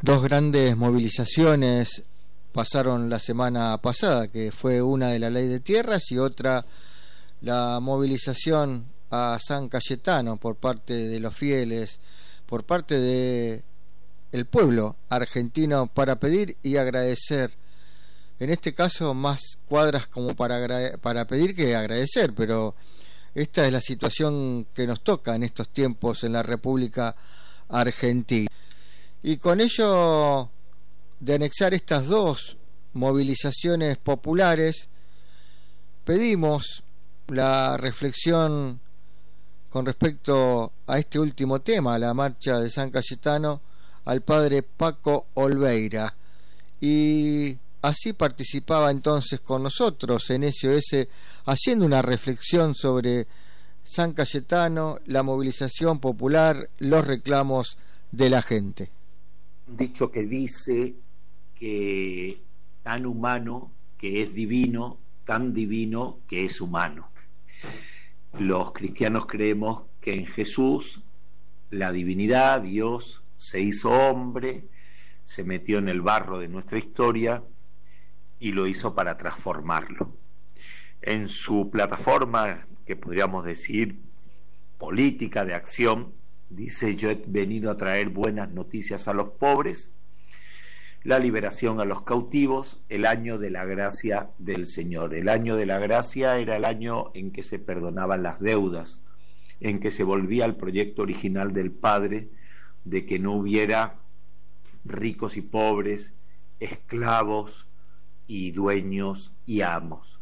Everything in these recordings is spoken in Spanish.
Dos grandes movilizaciones pasaron la semana pasada, que fue una de la Ley de Tierras y otra la movilización a San Cayetano por parte de los fieles, por parte de el pueblo argentino, para pedir y agradecer. En este caso más cuadras como para pedir que agradecer, pero esta es la situación que nos toca en estos tiempos en la República Argentina. Y con ello, de anexar estas dos movilizaciones populares, pedimos la reflexión con respecto a este último tema, la marcha de San Cayetano, al padre Paco Olveira. Y así participaba entonces con nosotros en SOS, haciendo una reflexión sobre San Cayetano, la movilización popular, los reclamos de la gente. Un dicho que dice que tan humano que es divino, tan divino que es humano. Los cristianos creemos que en Jesús la divinidad, Dios, se hizo hombre, se metió en el barro de nuestra historia y lo hizo para transformarlo. En su plataforma, que podríamos decir política de acción, dice: yo he venido a traer buenas noticias a los pobres, la liberación a los cautivos, el año de la gracia del Señor. El año de la gracia era el año en que se perdonaban las deudas, en que se volvía al proyecto original del Padre, de que no hubiera ricos y pobres, esclavos y dueños y amos.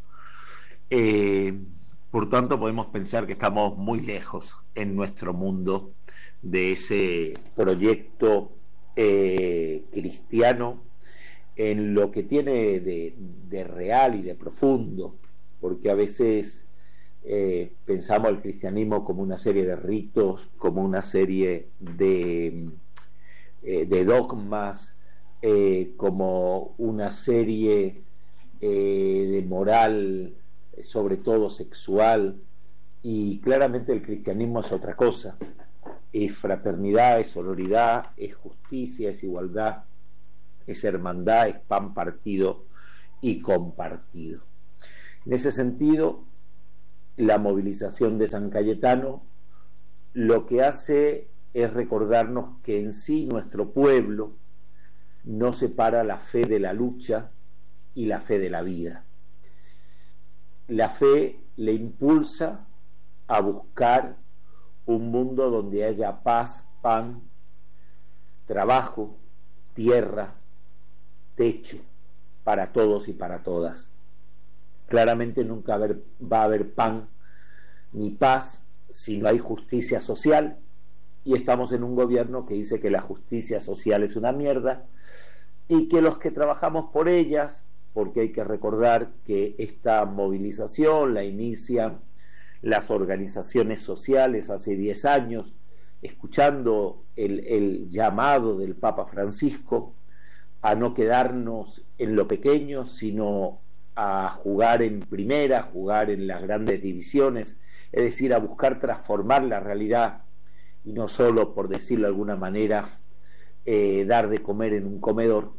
Por tanto, podemos pensar que estamos muy lejos en nuestro mundo de ese proyecto cristiano, en lo que tiene de real y de profundo, porque a veces pensamos el cristianismo como una serie de ritos, como una serie de dogmas, como una serie de moral, sobre todo sexual, y claramente el cristianismo es otra cosa. Es fraternidad, es sororidad, es justicia, es igualdad, es hermandad, es pan partido y compartido. En ese sentido, la movilización de San Cayetano lo que hace es recordarnos que en sí nuestro pueblo no separa la fe de la lucha y la fe de la vida. La fe le impulsa a buscar un mundo donde haya paz, pan, trabajo, tierra, techo para todos y para todas. Claramente nunca va a haber pan ni paz si no hay justicia social, y estamos en un gobierno que dice que la justicia social es una mierda y que los que trabajamos por ellas, porque hay que recordar que esta movilización la inician las organizaciones sociales hace 10 años, escuchando el llamado del Papa Francisco a no quedarnos en lo pequeño, sino a jugar en primera, a jugar en las grandes divisiones, es decir, a buscar transformar la realidad y no solo, por decirlo de alguna manera, dar de comer en un comedor.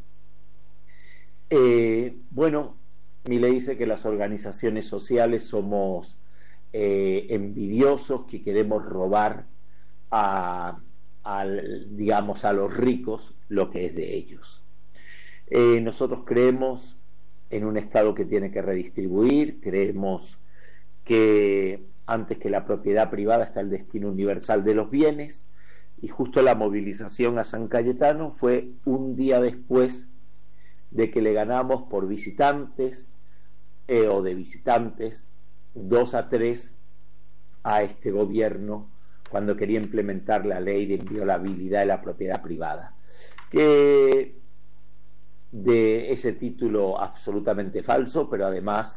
Bueno, Milei dice que las organizaciones sociales somos envidiosos, que queremos robar digamos, a los ricos lo que es de ellos. Nosotros creemos en un Estado que tiene que redistribuir, creemos que antes que la propiedad privada está el destino universal de los bienes, y justo la movilización a San Cayetano fue un día después de que le ganamos por visitantes o de visitantes 2-3 a este gobierno cuando quería implementar la ley de inviolabilidad de la propiedad privada, que de ese título absolutamente falso, pero además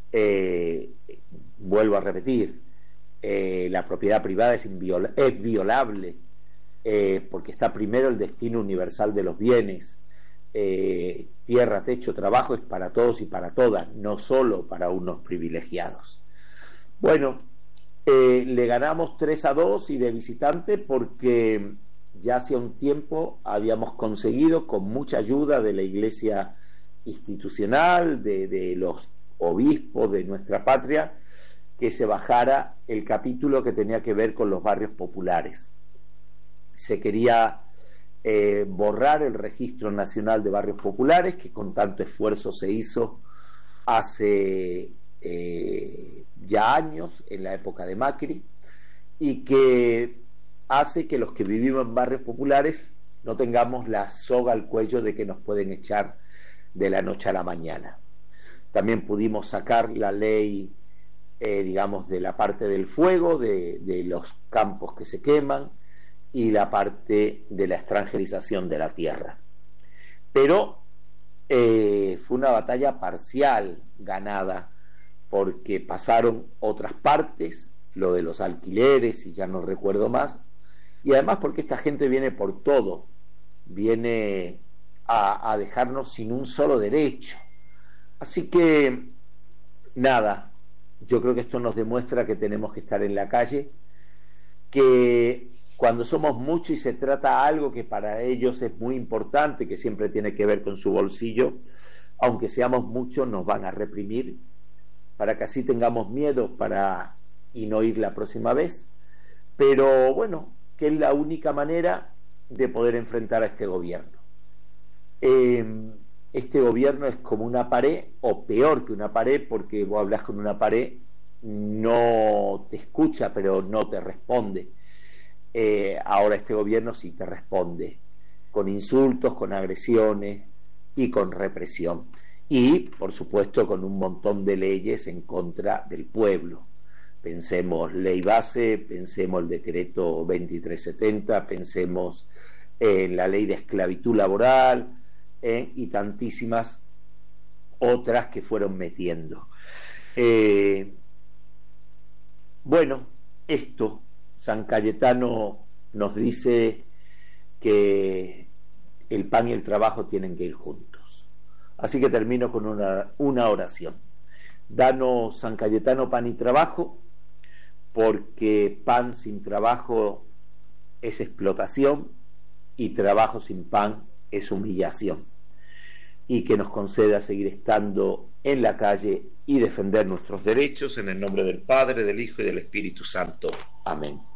vuelvo a repetir, la propiedad privada es violable, porque está primero el destino universal de los bienes. Tierra, techo, trabajo es para todos y para todas, no solo para unos privilegiados. Bueno, le ganamos 3-2 y de visitante porque ya hacía un tiempo habíamos conseguido, con mucha ayuda de la iglesia institucional, de los obispos de nuestra patria, que se bajara el capítulo que tenía que ver con los barrios populares. Se quería borrar el Registro Nacional de Barrios Populares, que con tanto esfuerzo se hizo hace ya años, en la época de Macri, y que hace que los que vivimos en barrios populares no tengamos la soga al cuello de que nos pueden echar de la noche a la mañana. También pudimos sacar la ley, digamos, de la parte del fuego, de los campos que se queman, y la parte de la extranjerización de la tierra. Pero fue una batalla parcial ganada, porque pasaron otras partes, lo de los alquileres y ya no recuerdo más, y además porque esta gente viene por todo, viene a dejarnos sin un solo derecho. Así que nada, yo creo que esto nos demuestra que tenemos que estar en la calle, que cuando somos muchos y se trata algo que para ellos es muy importante, que siempre tiene que ver con su bolsillo, aunque seamos muchos nos van a reprimir para que así tengamos miedo y no ir la próxima vez. Pero bueno, que es la única manera de poder enfrentar a este gobierno. Este gobierno es como una pared, o peor que una pared, porque vos hablas con una pared, no te escucha, pero no te responde. Ahora este gobierno sí te responde, con insultos, con agresiones y con represión. Y, por supuesto, con un montón de leyes en contra del pueblo. Pensemos ley base, pensemos el decreto 2370, pensemos en la ley de esclavitud laboral, y tantísimas otras que fueron metiendo. Bueno, esto, San Cayetano nos dice que el pan y el trabajo tienen que ir juntos. Así que termino con una oración. Danos, San Cayetano, pan y trabajo, porque pan sin trabajo es explotación y trabajo sin pan es humillación. Y que nos conceda seguir estando en la calle y defender nuestros derechos, en el nombre del Padre, del Hijo y del Espíritu Santo. Amén.